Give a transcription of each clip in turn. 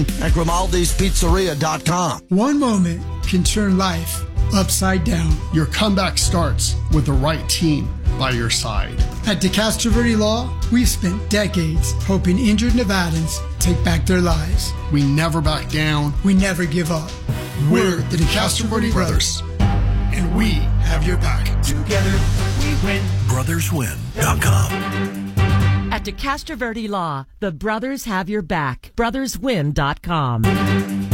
at Grimaldi'sPizzeria.com. One moment can turn life upside down. Your comeback starts with the right team by your side. At DeCastroverde Law, we've spent decades helping injured Nevadans take back their lives. We never back down. We never give up. We're the DeCastroverde Brothers, and we have your back. Together we win. BrothersWin.com. At DeCastroverde Law, the brothers have your back. BrothersWin.com.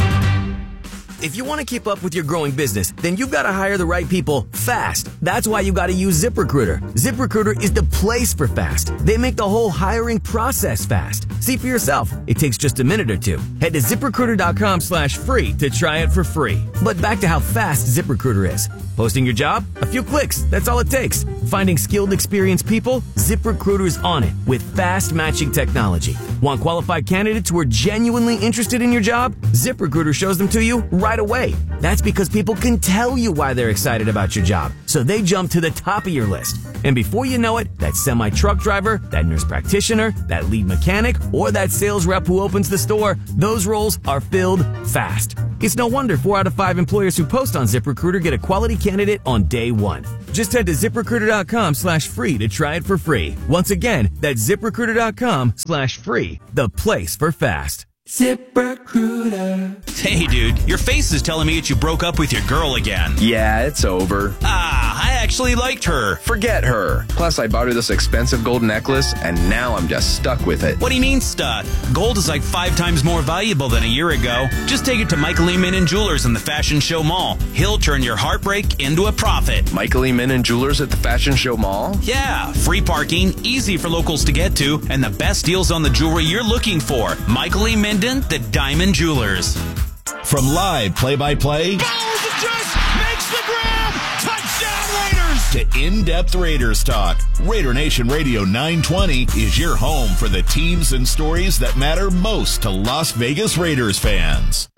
If you want to keep up with your growing business, then you've got to hire the right people fast. That's why you got to use ZipRecruiter. ZipRecruiter is the place for fast. They make the whole hiring process fast. See for yourself. It takes just a minute or two. Head to ZipRecruiter.com/free to try it for free. But back to how fast ZipRecruiter is. Posting your job? A few clicks. That's all it takes. Finding skilled, experienced people? ZipRecruiter is on it with fast matching technology. Want qualified candidates who are genuinely interested in your job? ZipRecruiter shows them to you right away. That's because people can tell you why they're excited about your job, so they jump to the top of your list. And before you know it, that semi-truck driver, that nurse practitioner, that lead mechanic, or that sales rep who opens the store, those roles are filled fast. It's no wonder 4 out of 5 employers who post on ZipRecruiter get a quality candidate on day one. Just head to ZipRecruiter.com/free to try it for free. Once again, that's ZipRecruiter.com/free, the place for fast. ZipRecruiter. Hey, dude, your face is telling me that you broke up with your girl again. Yeah, it's over. I actually liked her. Forget her. Plus, I bought her this expensive gold necklace, and now I'm just stuck with it. What do you mean stuck? Gold is like 5 times more valuable than a year ago. Just take it to Michael E. Minnan Jewelers in the Fashion Show Mall. He'll turn your heartbreak into a profit. Michael E. Minnan Jewelers at the Fashion Show Mall? Yeah, free parking, easy for locals to get to, and the best deals on the jewelry you're looking for. Michael E. Minden, the Diamond Jewelers. From live play-by-play Bowers it just makes the grab. Touchdown Raiders. to in-depth Raiders talk, Raider Nation Radio 920 is your home for the teams and stories that matter most to Las Vegas Raiders fans.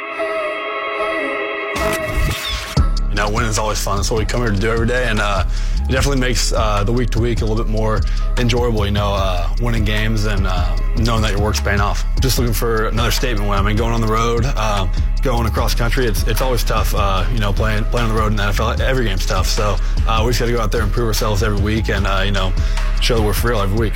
You know, winning is always fun. That's what we come here to do every day, and it definitely makes the week-to-week a little bit more enjoyable, you know, winning games and knowing that your work's paying off. Just looking for another statement win. I mean, going on the road, going across country, it's always tough, you know, playing on the road in the NFL. Every game's tough, so we just got to go out there and prove ourselves every week and, you know, show that we're for real every week.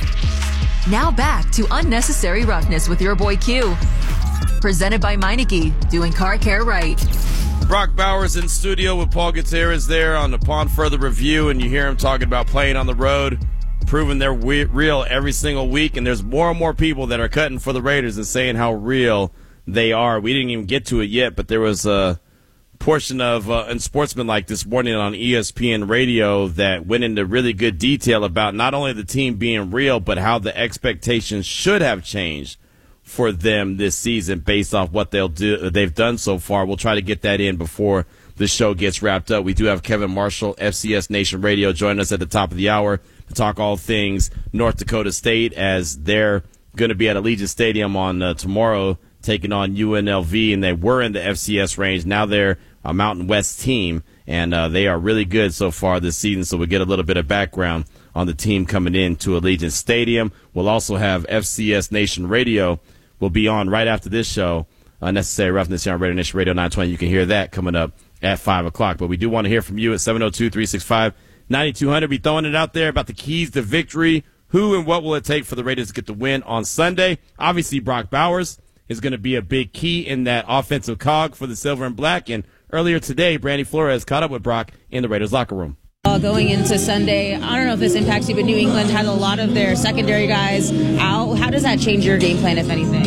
Now back to Unnecessary Roughness with your boy Q. Presented by Meineke, doing car care right. Brock Bowers in studio with Paul Gutierrez there upon further review, and you hear him talking about playing on the road, proving they're real every single week, and there's more and more people that are cutting for the Raiders and saying how real they are. We didn't even get to it yet, but there was a portion of Unsportsmanlike this morning on ESPN Radio that went into really good detail about not only the team being real, but how the expectations should have changed for them this season based off what they've done so far. We'll try to get that in before the show gets wrapped up. We do have Kevin Marshall, FCS Nation Radio, join us at the top of the hour to talk all things North Dakota State as they're going to be at Allegiant Stadium on tomorrow taking on UNLV, and they were in the FCS range. Now they're a Mountain West team, and they are really good so far this season, so we'll get a little bit of background on the team coming into Allegiant Stadium. We'll also have FCS Nation Radio will be on right after this show. Unnecessary Roughness here on Raider Nation Radio 920. You can hear that coming up at 5 o'clock. But we do want to hear from you at 702-365-9200. Be throwing it out there about the keys to victory. Who and what will it take for the Raiders to get the win on Sunday? Obviously, Brock Bowers is going to be a big key in that offensive cog for the Silver and Black. And earlier today, Brandy Flores caught up with Brock in the Raiders locker room. Going into Sunday, I don't know if this impacts you, but New England had a lot of their secondary guys out. How does that change your game plan, if anything?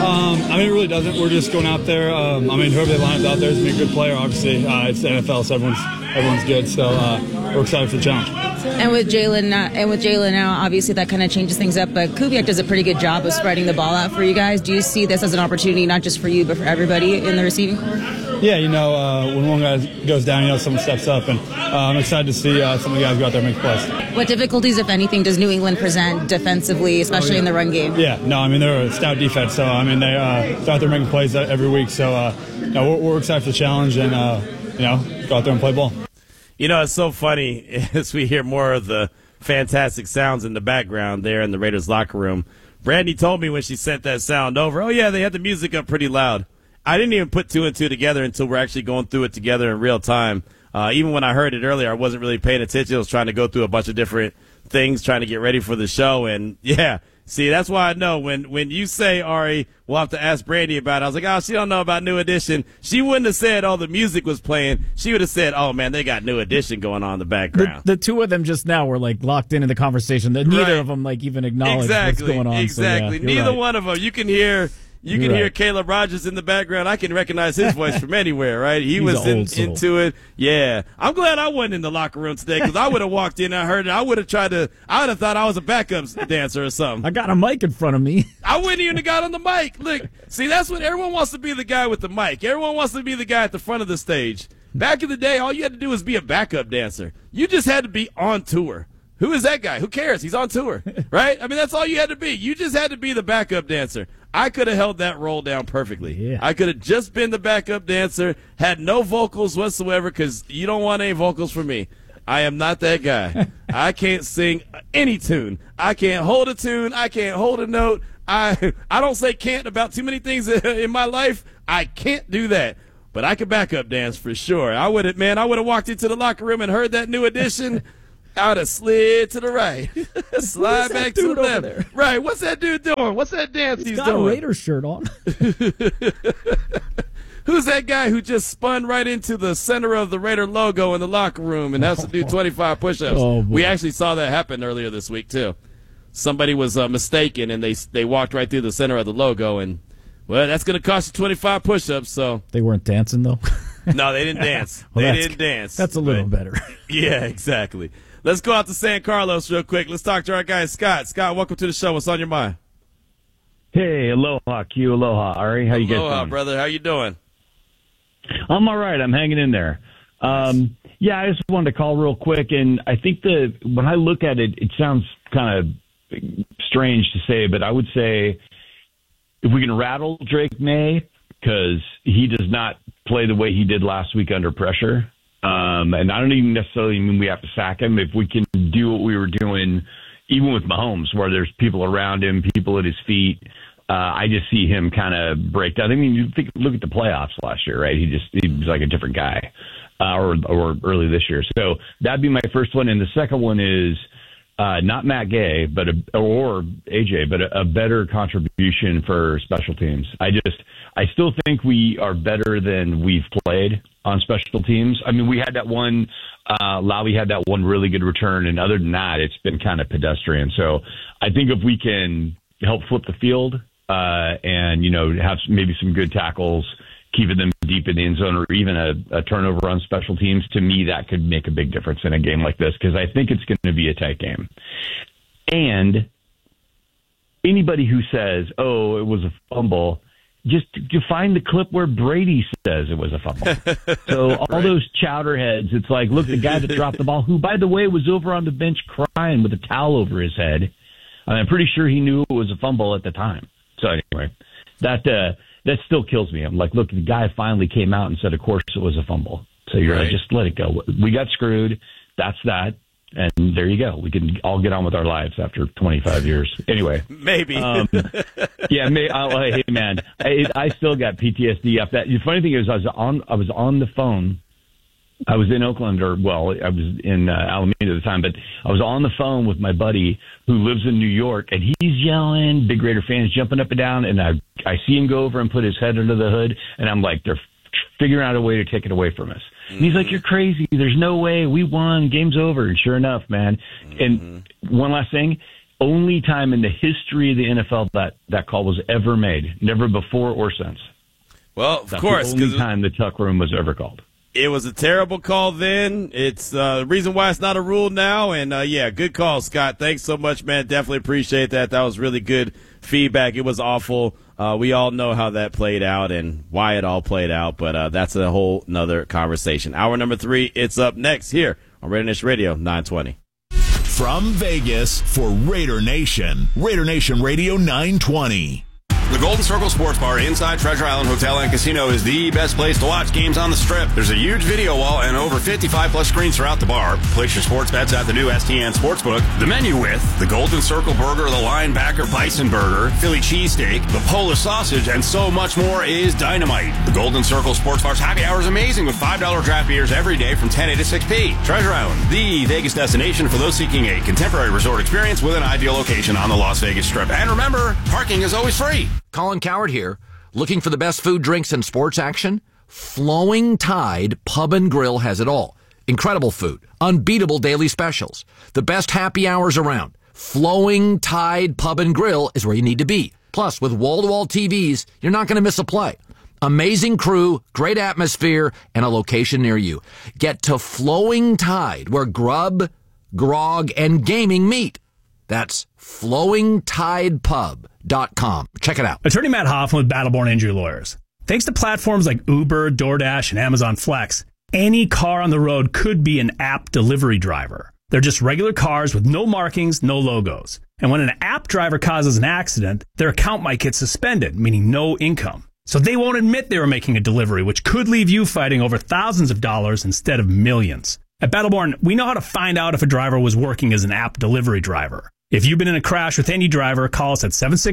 I mean, it really doesn't. We're just going out there. I mean, whoever they line up out there is going to be a good player, obviously. It's the NFL, so everyone's good. So we're excited for the challenge. And with Jalen now, obviously that kind of changes things up. But Kubiak does a pretty good job of spreading the ball out for you guys. Do you see this as an opportunity, not just for you, but for everybody in the receiving corps? Yeah, you know, when one guy goes down, you know, someone steps up. And I'm excited to see some of the guys go out there and make plays. What difficulties, if anything, does New England present defensively, especially in the run game? Yeah, no, I mean, they're a stout defense. So, I mean, they're out there making plays every week. So, you know, we're excited for the challenge and, you know, go out there and play ball. You know, it's so funny as we hear more of the fantastic sounds in the background there in the Raiders locker room. Brandy told me when she sent that sound over, oh, yeah, they had the music up pretty loud. I didn't even put two and two together until we're actually going through it together in real time. Even when I heard it earlier, I wasn't really paying attention. I was trying to go through a bunch of different things, trying to get ready for the show. And, yeah, see, that's why I know when you say, Ari, we'll have to ask Brandy about it. I was like, oh, she don't know about New Edition. She wouldn't have said, oh, the music was playing. She would have said, oh, man, they got New Edition going on in the background. The two of them just now were, like, locked into the conversation. Neither of them, like, even acknowledged what's going on. Exactly. So, yeah, Neither one of them. You can hear Caleb Rogers in the background. I can recognize his voice from anywhere, right? He's was into it. Yeah. I'm glad I wasn't in the locker room today because I would have walked in and I heard it. I would have thought I was a backup dancer or something. I got a mic in front of me. I wouldn't even have got on the mic. Look, see, that's what everyone wants to be, the guy with the mic. Everyone wants to be the guy at the front of the stage. Back in the day, all you had to do was be a backup dancer. You just had to be on tour. Who is that guy? Who cares? He's on tour, right? I mean, that's all you had to be. You just had to be the backup dancer. I could have held that role down perfectly. Yeah. I could have just been the backup dancer, had no vocals whatsoever, because you don't want any vocals from me. I am not that guy. I can't sing any tune. I can't hold a tune. I can't hold a note. I don't say can't about too many things in my life. I can't do that. But I could backup dance for sure. I would have walked into the locker room and heard that New Edition. I would have slid to the right, slide back to the left. There? Right, what's that dude doing? What's that dance he's got doing? A Raiders shirt on. Who's that guy who just spun right into the center of the Raider logo in the locker room and has to do 25 push-ups? Oh, we actually saw that happen earlier this week, too. Somebody was mistaken, and they walked right through the center of the logo, and, well, that's going to cost you 25 push-ups. So They weren't dancing, though? No, they didn't dance. Well, they didn't dance. That's a little better. Yeah, exactly. Let's go out to San Carlos real quick. Let's talk to our guy, Scott. Scott, welcome to the show. What's on your mind? Hey, aloha, Q, aloha, Ari. How you guys doing? Aloha, brother. How you doing? I'm all right. I'm hanging in there. Yeah, I just wanted to call real quick, and I think when I look at it, it sounds kind of strange to say, but I would say if we can rattle Drake May, because he does not play the way he did last week under pressure. And I don't even necessarily mean we have to sack him. If we can do what we were doing, even with Mahomes, where there's people around him, people at his feet, I just see him kind of break down. I mean, look at the playoffs last year, right? He was like a different guy, or early this year. So that'd be my first one. And the second one is not Matt Gay, or AJ, but a better contribution for special teams. I still think we are better than we've played on special teams. I mean, we had that one, Lowry had that one really good return, and other than that, it's been kind of pedestrian. So I think if we can help flip the field and, have maybe some good tackles, keeping them deep in the end zone, or even a turnover on special teams, to me, that could make a big difference in a game like this, because I think it's going to be a tight game. And anybody who says, oh, it was a fumble, just to find the clip where Brady says it was a fumble. So all those chowderheads, it's like, look, the guy that dropped the ball, who, by the way, was over on the bench crying with a towel over his head. I'm pretty sure he knew it was a fumble at the time. So anyway, that still kills me. I'm like, look, the guy finally came out and said, of course it was a fumble. So you're right. Like, just let it go. We got screwed. That's that. And there you go. We can all get on with our lives after 25 years. Anyway. Maybe. Yeah, hey, man, I still got PTSD after that. The funny thing is, I was on the phone. I was in Oakland, I was in Alameda at the time, but I was on the phone with my buddy who lives in New York, and he's yelling, big Raider fans jumping up and down, and I see him go over and put his head under the hood, and I'm like, they're figuring out a way to take it away from us. And he's like, you're crazy. There's no way. We won. Game's over. And sure enough, man. And one last thing, only time in the history of the NFL that call was ever made. Never before or since. Well, of course. The only time the tuck room was ever called. It was a terrible call then. It's the reason why it's not a rule now. And, yeah, good call, Scott. Thanks so much, man. Definitely appreciate that. That was really good feedback. It was awful. We all know how that played out and why it all played out, but that's a whole nother conversation. Hour number 3, it's up next here on Raider Nation Radio 920. From Vegas for Raider Nation Radio 920. The Golden Circle Sports Bar inside Treasure Island Hotel and Casino is the best place to watch games on the Strip. There's a huge video wall and over 55-plus screens throughout the bar. Place your sports bets at the new STN Sportsbook. The menu with the Golden Circle Burger, the Linebacker Bison Burger, Philly Cheesesteak, the Polish Sausage, and so much more is dynamite. The Golden Circle Sports Bar's happy hour is amazing with $5 draft beers every day from 10 a to 6 p. Treasure Island, the Vegas destination for those seeking a contemporary resort experience with an ideal location on the Las Vegas Strip. And remember, parking is always free. Colin Coward here. Looking for the best food, drinks, and sports action? Flowing Tide Pub and Grill has it all. Incredible food, unbeatable daily specials, the best happy hours around. Flowing Tide Pub and Grill is where you need to be. Plus, with wall-to-wall TVs, you're not going to miss a play. Amazing crew, great atmosphere, and a location near you. Get to Flowing Tide, where grub, grog, and gaming meet. That's flowingtidepub.com. Check it out. Attorney Matt Hoffman with Battleborn Injury Lawyers. Thanks to platforms like Uber, DoorDash, and Amazon Flex, any car on the road could be an app delivery driver. They're just regular cars with no markings, no logos. And when an app driver causes an accident, their account might get suspended, meaning no income. So they won't admit they were making a delivery, which could leave you fighting over thousands of dollars instead of millions. At Battleborn, we know how to find out if a driver was working as an app delivery driver. If you've been in a crash with any driver, call us at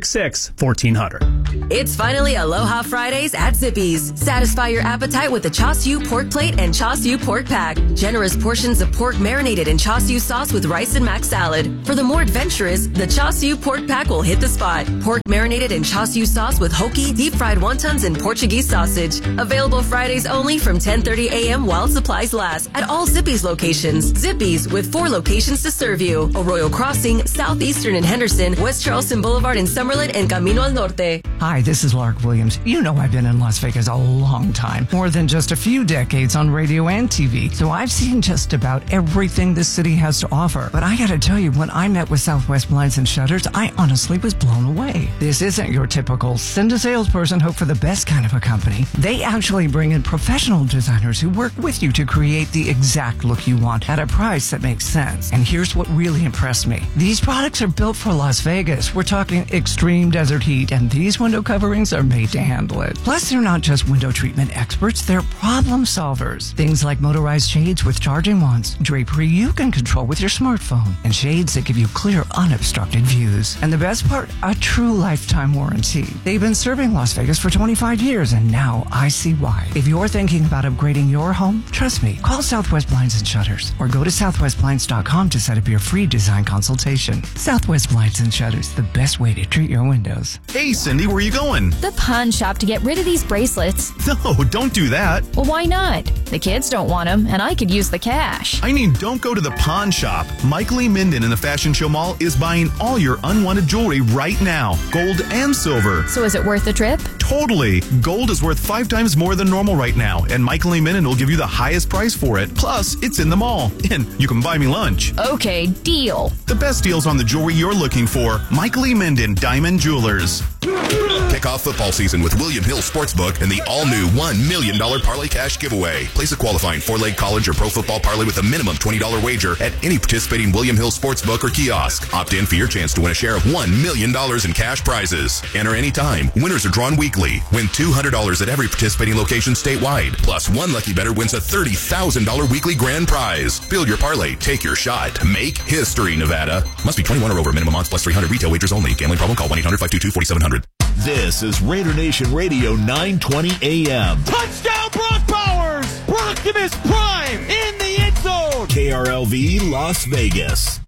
766-1400. It's finally Aloha Fridays at Zippy's. Satisfy your appetite with the Char Siu pork plate and Char Siu pork pack. Generous portions of pork marinated in Char Siu sauce with rice and mac salad. For the more adventurous, the Char Siu pork pack will hit the spot. Pork marinated in Char Siu sauce with hoki, deep-fried wontons, and Portuguese sausage. Available Fridays only from 10:30 a.m. while supplies last at all Zippy's locations. Zippy's with 4 locations to serve you. Arroyo Crossing, Southeastern in Henderson, West Charleston Boulevard in Summerlin, and Camino al Norte. Hi, this is Lark Williams. You know I've been in Las Vegas a long time, more than just a few decades on radio and TV, so I've seen just about everything this city has to offer. But I gotta tell you, when I met with Southwest Blinds and Shutters, I honestly was blown away. This isn't your typical send a salesperson, hope for the best kind of a company. They actually bring in professional designers who work with you to create the exact look you want at a price that makes sense. And here's what really impressed me. These products are built for Las Vegas. We're talking extreme desert heat, and these window coverings are made to handle it. Plus, they're not just window treatment experts, they're problem solvers. Things like motorized shades with charging wands, drapery you can control with your smartphone, and shades that give you clear, unobstructed views. And the best part, a true lifetime warranty. They've been serving Las Vegas for 25 years, and now I see why. If you're thinking about upgrading your home, trust me, call Southwest Blinds and Shutters, or go to southwestblinds.com to set up your free design consultation. Southwest Blinds and Shutters, the best way to treat your windows. Hey, Cindy, where are you going? The pawn shop to get rid of these bracelets. No, don't do that. Well, why not? The kids don't want them, and I could use the cash. I mean, don't go to the pawn shop. Mike Lee Minden in the Fashion Show Mall is buying all your unwanted jewelry right now, gold and silver. So is it worth the trip? Totally. Gold is worth 5 times more than normal right now, and Mike Lee Minden will give you the highest price for it. Plus, it's in the mall, and you can buy me lunch. Okay, deal. The best deals on the jewelry you're looking for. Mike Lee Minden Diamond Jewelers. Kick off football season with William Hill Sportsbook and the all-new $1 million Parlay Cash giveaway. Place a qualifying 4-leg college or pro football parlay with a minimum $20 wager at any participating William Hill Sportsbook or kiosk. Opt in for your chance to win a share of $1 million in cash prizes. Enter anytime. Winners are drawn weekly. Win $200 at every participating location statewide. Plus, one lucky bettor wins a $30,000 weekly grand prize. Build your parlay. Take your shot. Make history, Nevada. Must be 21 or over. Minimum odds plus 300. Retail wagers only. Gambling problem? Call 1-800-522-4700. This is Raider Nation Radio 920 AM. Touchdown, Brock Bowers! Optimus Prime in the end zone! KRLV Las Vegas.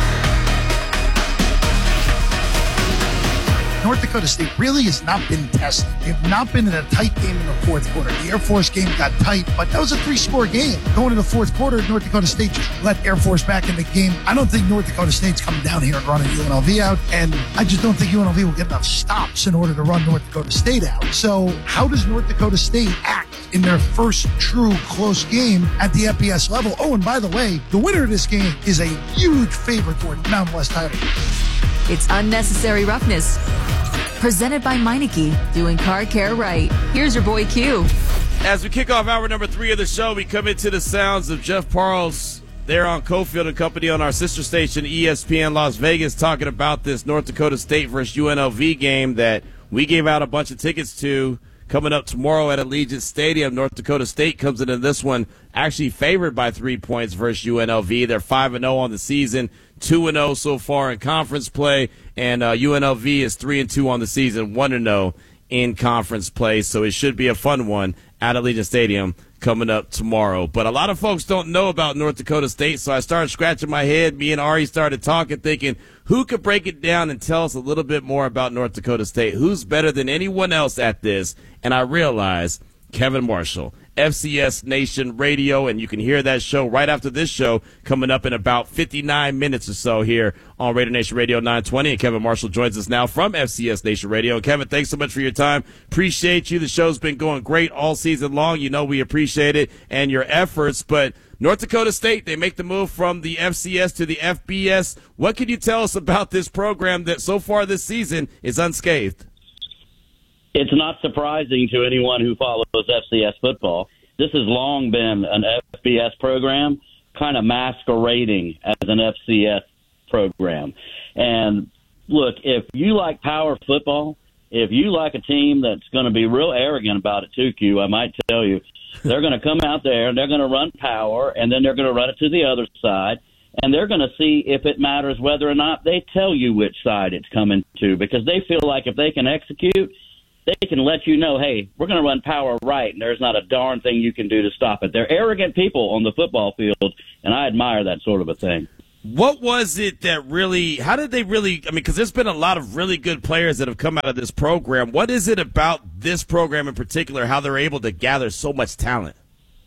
North Dakota State really has not been tested. They've not been in a tight game in the fourth quarter. The Air Force game got tight, but that was a 3-score game. Going into the fourth quarter, North Dakota State just let Air Force back in the game. I don't think North Dakota State's coming down here and running UNLV out, and I just don't think UNLV will get enough stops in order to run North Dakota State out. So how does North Dakota State act in their first true close game at the FBS level? Oh, and by the way, the winner of this game is a huge favorite for the Mountain West title. It's Unnecessary Roughness. Presented by Meineke, doing car care right. Here's your boy Q. As we kick off hour number 3 of the show, we come into the sounds of Jeff Parles there on Cofield and Company on our sister station ESPN Las Vegas, talking about this North Dakota State versus UNLV game that we gave out a bunch of tickets to coming up tomorrow at Allegiant Stadium. North Dakota State comes into this one actually favored by 3 points versus UNLV. They're 5-0 on the season, 2-0 so far in conference play, and UNLV is 3-2 on the season, 1-0 in conference play. So it should be a fun one at Allegiant Stadium coming up tomorrow. But a lot of folks don't know about North Dakota State, so I started scratching my head. Me and Ari started talking, thinking, who could break it down and tell us a little bit more about North Dakota State? Who's better than anyone else at this? And I realized Kevin Marshall, FCS Nation Radio, and you can hear that show right after this show coming up in about 59 minutes or so here on Raider Nation Radio 920. And Kevin Marshall joins us now from FCS Nation Radio. And Kevin, thanks so much for your time. Appreciate you. The show's been going great all season long. You know we appreciate it and your efforts. But North Dakota State, they make the move from the FCS to the FBS. What can you tell us about this program that so far this season is unscathed? It's not surprising to anyone who follows FCS football. This has long been an FBS program, kind of masquerading as an FCS program. And look, if you like power football, if you like a team that's going to be real arrogant about it too, Q, I might tell you, they're going to come out there and they're going to run power, and then they're going to run it to the other side, and they're going to see if it matters whether or not they tell you which side it's coming to, because they feel like if they can execute, they can let you know, hey, we're going to run power right, and there's not a darn thing you can do to stop it. They're arrogant people on the football field, and I admire that sort of a thing. What was it that really – how did they really – I mean, because there's been a lot of really good players that have come out of this program. What is it about this program in particular, how they're able to gather so much talent?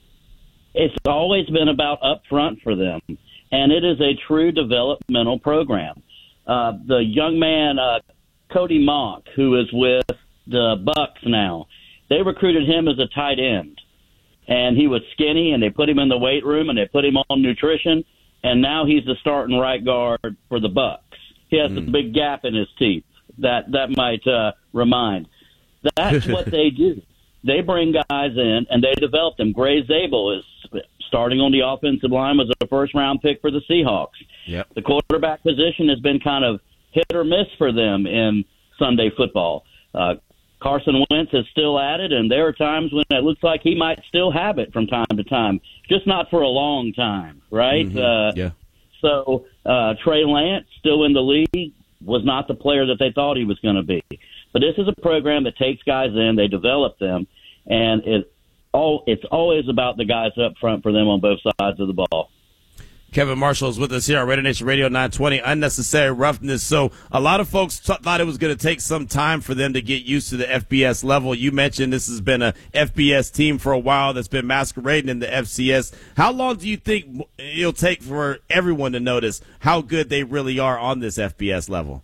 It's always been about up front for them, and it is a true developmental program. The young man, Cody Monk, who is with the Bucks now, they recruited him as a tight end, and he was skinny, and they put him in the weight room, and they put him on nutrition, and now he's the starting right guard for the Bucks. He has a big gap in his teeth. That might remind. That's what they do. They bring guys in, and they develop them. Gray Zabel is starting on the offensive line, was a first-round pick for the Seahawks. Yep. The quarterback position has been kind of hit or miss for them in Sunday football. Carson Wentz is still at it, and there are times when it looks like he might still have it from time to time, just not for a long time, right? Yeah. So Trey Lance, still in the league, was not the player that they thought he was going to be. But this is a program that takes guys in, they develop them, and it's always about the guys up front for them on both sides of the ball. Kevin Marshall is with us here on Raider Nation Radio 920, Unnecessary Roughness. So a lot of folks thought it was going to take some time for them to get used to the FBS level. You mentioned this has been a FBS team for a while that's been masquerading in the FCS. How long do you think it'll take for everyone to notice how good they really are on this FBS level?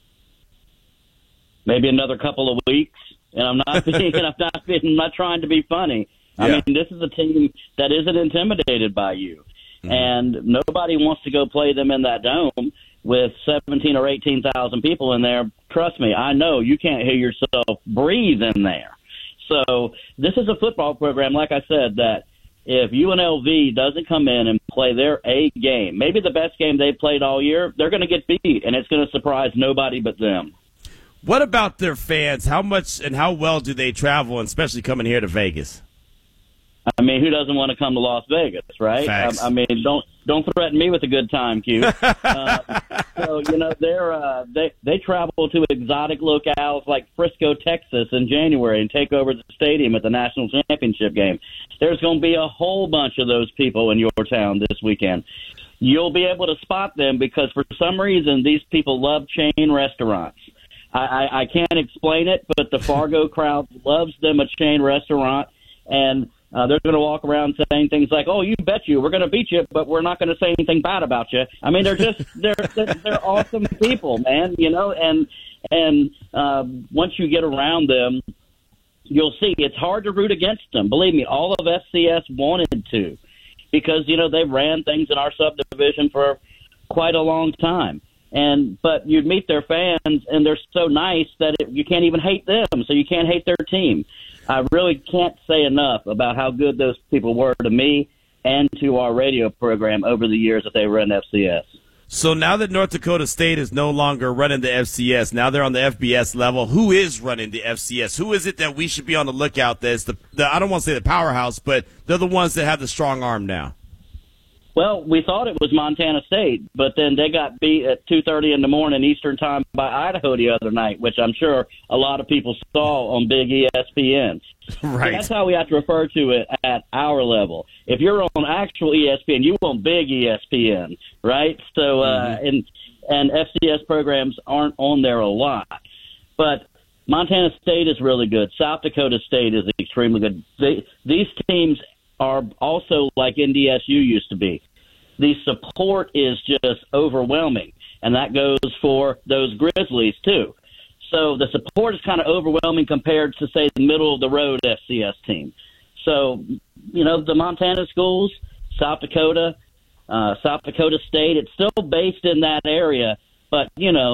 Maybe another couple of weeks, and I'm not trying to be funny. Yeah. I mean, this is a team that isn't intimidated by you. And nobody wants to go play them in that dome with 17 or 18,000 people in there. Trust me, I know you can't hear yourself breathe in there. So this is a football program, like I said, that if UNLV doesn't come in and play their A game, maybe the best game they've played all year, they're going to get beat, and it's going to surprise nobody but them. What about their fans? How much and how well do they travel, and especially coming here to Vegas? I mean, who doesn't want to come to Las Vegas, right? I mean, don't threaten me with a good time, Q. So you know, they travel to exotic locales like Frisco, Texas, in January and take over the stadium at the national championship game. There's going to be a whole bunch of those people in your town this weekend. You'll be able to spot them because for some reason these people love chain restaurants. I can't explain it, but the Fargo crowd loves them a chain restaurant, and they're going to walk around saying things like, "Oh, you bet you, we're going to beat you, but we're not going to say anything bad about you." I mean, they're awesome people, man. You know, and once you get around them, you'll see it's hard to root against them. Believe me, all of FCS wanted to, because you know they ran things in our subdivision for quite a long time. But you'd meet their fans, and they're so nice that you can't even hate them, so you can't hate their team. I really can't say enough about how good those people were to me and to our radio program over the years that they were in FCS. So now that North Dakota State is no longer running the FCS, now they're on the FBS level. Who is running the FCS? Who is it that we should be on the lookout? That's I don't want to say the powerhouse, but they're the ones that have the strong arm now. Well, we thought it was Montana State, but then they got beat at 2:30 in the morning Eastern time by Idaho the other night, which I'm sure a lot of people saw on Big ESPN. Right. So that's how we have to refer to it at our level. If you're on actual ESPN, you want Big ESPN, right? So and FCS programs aren't on there a lot, but Montana State is really good. South Dakota State is extremely good. These teams are also like NDSU used to be. The support is just overwhelming, and that goes for those Grizzlies too. So the support is kind of overwhelming compared to, say, the middle-of-the-road FCS team. So, the Montana schools, South Dakota State, it's still based in that area, but,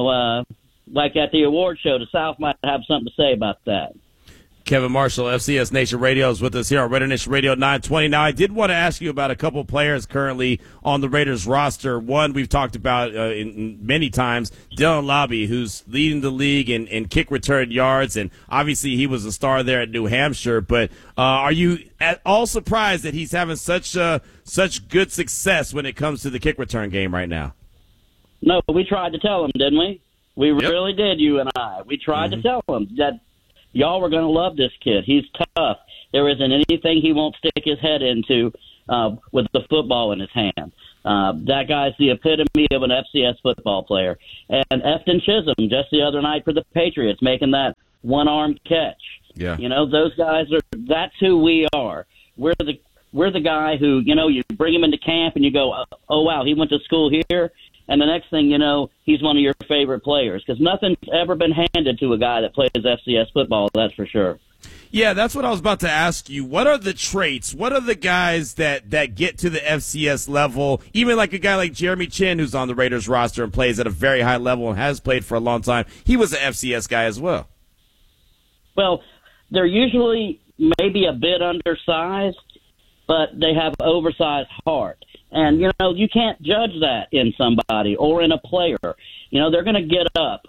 like at the award show, the South might have something to say about that. Kevin Marshall, FCS Nation Radio, is with us here on Raider Nation Radio 920. Now, I did want to ask you about a couple players currently on the Raiders roster. One we've talked about many times, Dylan Lobby, who's leading the league in kick return yards, and obviously he was a star there at New Hampshire. But are you at all surprised that he's having such good success when it comes to the kick return game right now? No, we tried to tell him, didn't we? We really did, you and I. We tried to tell him that y'all were going to love this kid. He's tough. There isn't anything he won't stick his head into with the football in his hand. That guy's the epitome of an FCS football player. And Efton Chisholm, just the other night for the Patriots, making that one-arm catch. Yeah. Those guys that's who we are. We're the guy who, you bring him into camp and you go, oh, wow, he went to school here. And the next thing you know, he's one of your favorite players, because nothing's ever been handed to a guy that plays FCS football, that's for sure. Yeah, that's what I was about to ask you. What are the traits? What are the guys that get to the FCS level? Even like a guy like Jeremy Chin, who's on the Raiders roster and plays at a very high level and has played for a long time. He was an FCS guy as well. Well, they're usually maybe a bit undersized, but they have oversized heart. And, you can't judge that in somebody or in a player. They're going to get up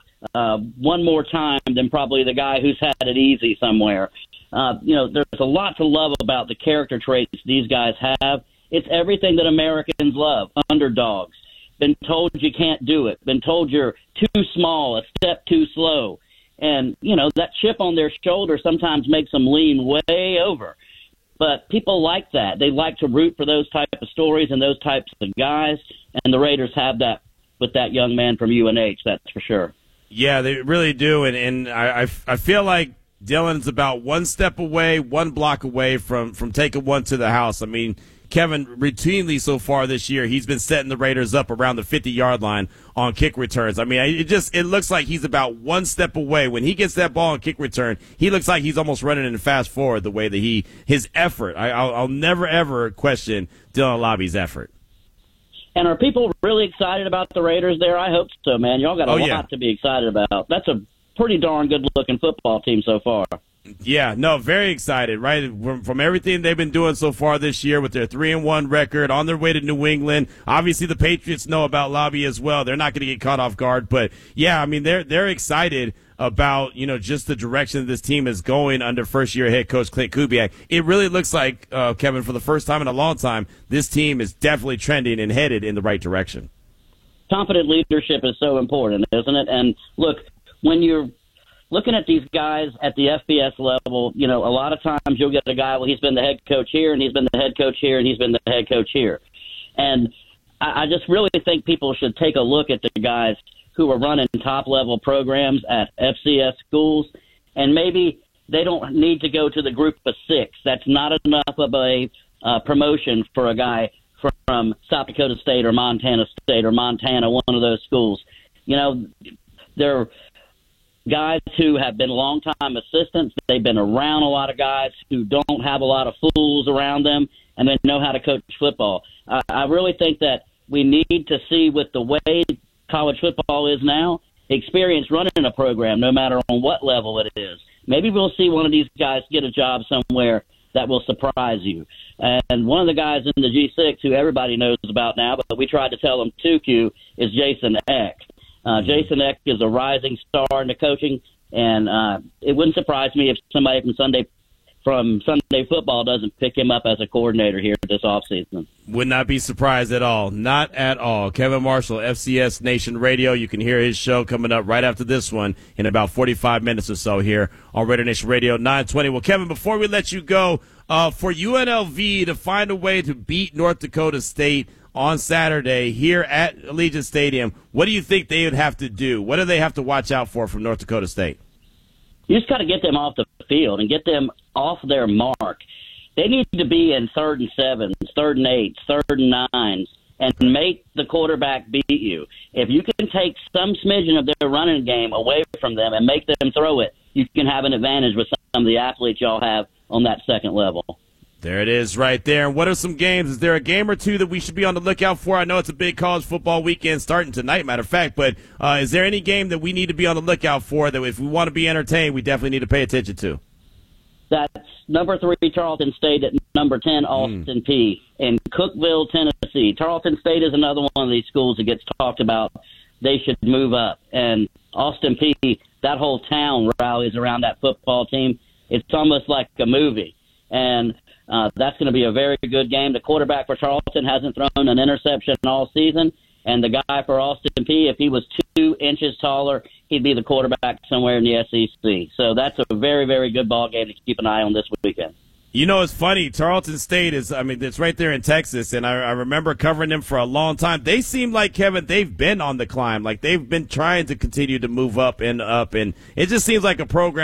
one more time than probably the guy who's had it easy somewhere. There's a lot to love about the character traits these guys have. It's everything that Americans love. Underdogs. Been told you can't do it. Been told you're too small, a step too slow. And, that chip on their shoulder sometimes makes them lean way over. But people like that. They like to root for those type of stories and those types of guys, and the Raiders have that with that young man from UNH, that's for sure. Yeah, they really do, and I feel like Dylan's about one step away, one block away from taking one to the house. I mean, Kevin, routinely so far this year, he's been setting the Raiders up around the 50-yard line on kick returns. I mean, it looks like he's about one step away. When he gets that ball on kick return, he looks like he's almost running in fast forward the way that his effort. I'll never, ever question Dylan Lobby's effort. And are people really excited about the Raiders there? I hope so, man. Y'all got a lot to be excited about. That's a pretty darn good-looking football team so far. Yeah, no, very excited, right? From everything they've been doing so far this year with their 3-1 record, on their way to New England. Obviously, the Patriots know about Lobby as well. They're not going to get caught off guard. But, yeah, I mean, they're excited about, just the direction this team is going under first-year head coach Clint Kubiak. It really looks like, Kevin, for the first time in a long time, this team is definitely trending and headed in the right direction. Confident leadership is so important, isn't it? And, look, when you're looking at these guys at the FBS level, a lot of times you'll get a guy, well, he's been the head coach here, and he's been the head coach here, and he's been the head coach here. And I just really think people should take a look at the guys who are running top-level programs at FCS schools, and maybe they don't need to go to the group of 6. That's not enough of a promotion for a guy from South Dakota State or Montana State or Montana, one of those schools. They're guys who have been long-time assistants. They've been around a lot of guys who don't have a lot of fools around them, and they know how to coach football. I really think that we need to see, with the way college football is now, experience running a program, no matter on what level it is. Maybe we'll see one of these guys get a job somewhere that will surprise you. And one of the guys in the G6 who everybody knows about now, but we tried to tell him too, Q, is Jason Eck. Jason Eck is a rising star in the coaching, and it wouldn't surprise me if somebody from Sunday Football doesn't pick him up as a coordinator here this offseason. Would not be surprised at all. Not at all. Kevin Marshall, FCS Nation Radio. You can hear his show coming up right after this one in about 45 minutes or so here on Raider Nation Radio 920. Well, Kevin, before we let you go, for UNLV to find a way to beat North Dakota State on Saturday here at Allegiant Stadium, what do you think they would have to do? What do they have to watch out for from North Dakota State? You just got to get them off the field and get them off their mark. They need to be in 3rd and 7s, 3rd and 8s, 3rd and 9s, and make the quarterback beat you. If you can take some smidgen of their running game away from them and make them throw it, you can have an advantage with some of the athletes y'all have on that second level. There it is right there. And what are some games? Is there a game or two that we should be on the lookout for? I know it's a big college football weekend starting tonight, matter of fact, but is there any game that we need to be on the lookout for that if we want to be entertained, we definitely need to pay attention to? That's number 3, Tarleton State, at number 10, Austin Peay in Cookeville, Tennessee. Tarleton State is another one of these schools that gets talked about. They should move up. And Austin Peay, that whole town rallies around that football team. It's almost like a movie. And that's going to be a very good game. The quarterback for Charleston hasn't thrown an interception all season. And the guy for Austin Peay, if he was 2 inches taller, he'd be the quarterback somewhere in the SEC. So that's a very, very good ball game to keep an eye on this weekend. You know, it's funny. Tarleton State it's right there in Texas, and I remember covering them for a long time. They seem like, Kevin, they've been on the climb. Like, they've been trying to continue to move up, and it just seems like a program